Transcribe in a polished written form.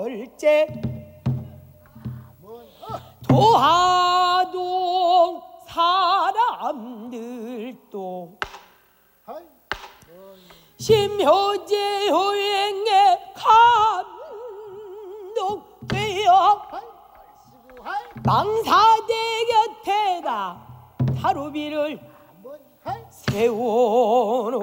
결제 도하동 사람들도 심효제 여행에 감동되어 망사대 곁에다 다루비를 세우는